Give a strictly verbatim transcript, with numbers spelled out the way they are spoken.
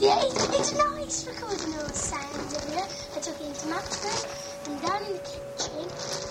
Yeah, it's, it's nice recording all the sounds of it. I took it into Max's room and down in the kitchen.